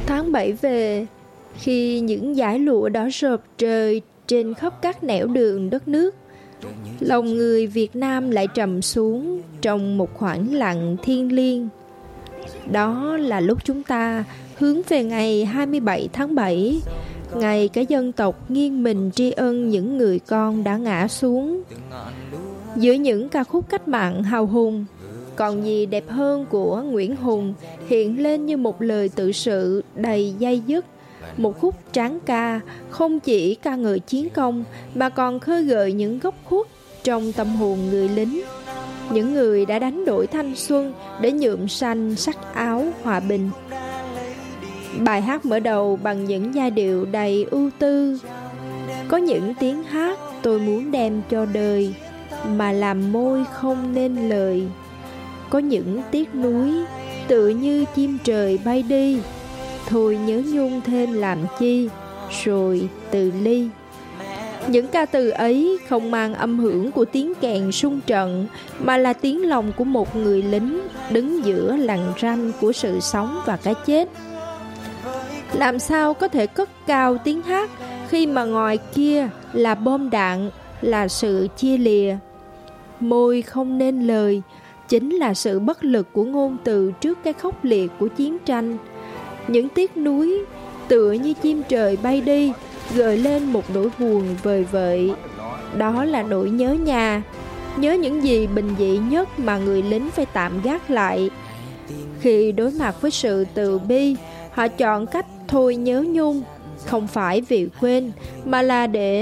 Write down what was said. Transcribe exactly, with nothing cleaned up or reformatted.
Tháng bảy về, khi những dải lụa đỏ rợp trời trên khắp các nẻo đường đất nước, lòng người Việt Nam lại trầm xuống trong một khoảng lặng thiêng liêng. Đó là lúc chúng ta hướng về ngày hai mươi bảy tháng bảy, ngày cả dân tộc nghiêng mình tri ân những người con đã ngã xuống. Giữa những ca khúc cách mạng hào hùng, còn gì đẹp hơn của Nguyễn Hùng hiện lên như một lời tự sự đầy dây dứt, một khúc tráng ca không chỉ ca ngợi chiến công mà còn khơi gợi những góc khuất trong tâm hồn người lính, những người đã đánh đổi thanh xuân để nhuộm xanh sắc áo hòa bình. Bài hát mở đầu bằng những giai điệu đầy ưu tư. Có những tiếng hát tôi muốn đem cho đời, mà làm môi không nên lời. Có những tiếc nuối tựa như chim trời bay đi, thôi nhớ nhung thêm làm chi, rồi từ ly. Những ca từ ấy không mang âm hưởng của tiếng kèn sung trận, mà là tiếng lòng của một người lính đứng giữa lằn ranh của sự sống và cái chết. Làm sao có thể cất cao tiếng hát khi mà ngoài kia là bom đạn, là sự chia lìa? Môi không nên lời chính là sự bất lực của ngôn từ trước cái khốc liệt của chiến tranh. Những tiếc nuối tựa như chim trời bay đi, gợi lên một nỗi buồn vời vợi. Đó là nỗi nhớ nhà, nhớ những gì bình dị nhất mà người lính phải tạm gác lại. Khi đối mặt với sự từ bi, họ chọn cách thôi nhớ nhung, không phải vì quên, mà là để